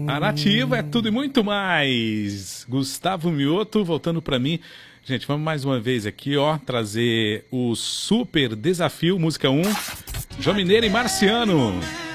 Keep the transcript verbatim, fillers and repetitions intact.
A Nativa é tudo e muito mais. Gustavo Mioto voltando para mim. Gente, vamos mais uma vez aqui, ó, trazer o Super Desafio, música um. João Mineiro e Marciano.